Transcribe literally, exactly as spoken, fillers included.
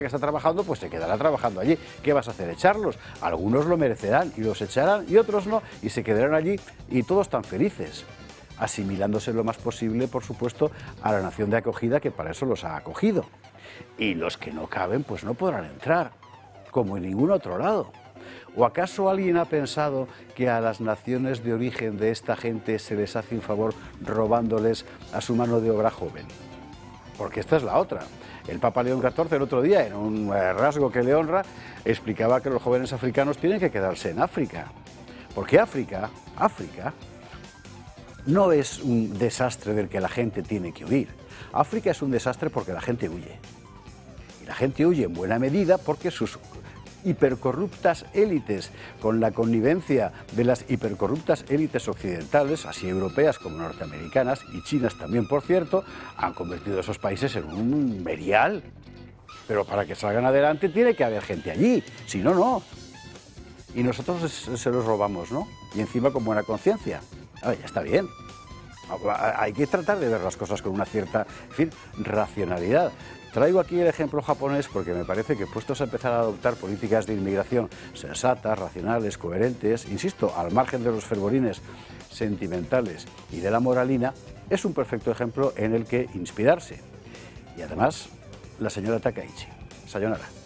que está trabajando, pues se quedará trabajando allí. ¿Qué vas a hacer? ¿Echarlos? Algunos lo merecerán y los echarán y otros no, y se quedarán allí y todos tan felices, asimilándose lo más posible, por supuesto, a la nación de acogida que para eso los ha acogido. Y los que no caben, pues no podrán entrar, como en ningún otro lado. ¿O acaso alguien ha pensado que a las naciones de origen de esta gente se les hace un favor robándoles a su mano de obra joven? Porque esta es la otra. El Papa León catorce el otro día, en un rasgo que le honra, explicaba que los jóvenes africanos tienen que quedarse en África. Porque África, África, no es un desastre del que la gente tiene que huir. África es un desastre porque la gente huye. Y la gente huye en buena medida porque sus hipercorruptas élites, con la connivencia de las hipercorruptas élites occidentales, así europeas como norteamericanas, y chinas también, por cierto, han convertido a esos países en un merial. Pero para que salgan adelante tiene que haber gente allí, si no, no. Y nosotros se los robamos, ¿no? Y encima con buena conciencia. Ah, ya está bien. Hay que tratar de ver las cosas con una cierta, en fin, racionalidad. Traigo aquí el ejemplo japonés porque me parece que puestos a empezar a adoptar políticas de inmigración sensatas, racionales, coherentes, insisto, al margen de los fervorines sentimentales y de la moralina, es un perfecto ejemplo en el que inspirarse. Y además, la señora Takaichi. Sayonara.